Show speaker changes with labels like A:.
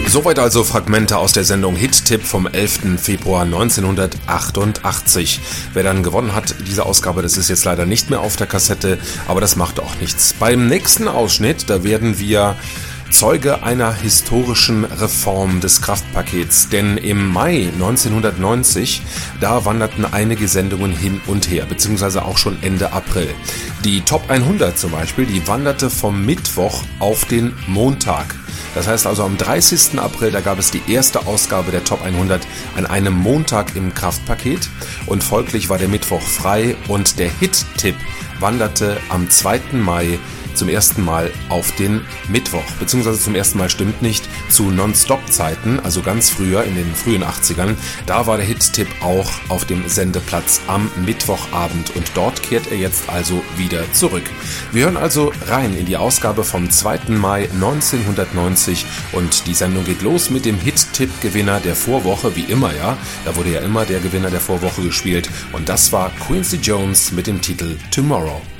A: Soweit also Fragmente aus der Sendung Hit-Tipp vom 11. Februar 1988. Wer dann gewonnen hat, diese Ausgabe, das ist jetzt leider nicht mehr auf der Kassette, aber das macht auch nichts. Beim nächsten Ausschnitt, da werden wir Zeuge einer historischen Reform des Kraftpakets, denn im Mai 1990, da wanderten einige Sendungen hin und her, beziehungsweise auch schon Ende April. Die Top 100 zum Beispiel, die wanderte vom Mittwoch auf den Montag. Das heißt also am 30. April, da gab es die erste Ausgabe der Top 100 an einem Montag im Kraftpaket und folglich war der Mittwoch frei und der Hit-Tipp wanderte am 2. Mai zum ersten Mal auf den Mittwoch, beziehungsweise zum ersten Mal stimmt nicht, zu Non-Stop-Zeiten, also ganz früher, in den frühen 80ern, da war der Hit-Tipp auch auf dem Sendeplatz am Mittwochabend und dort kehrt er jetzt also wieder zurück. Wir hören also rein in die Ausgabe vom 2. Mai 1990 und die Sendung geht los mit dem Hit-Tipp-Gewinner der Vorwoche, wie immer, ja, da wurde ja immer der Gewinner der Vorwoche gespielt und das war Quincy Jones mit dem Titel Tomorrow.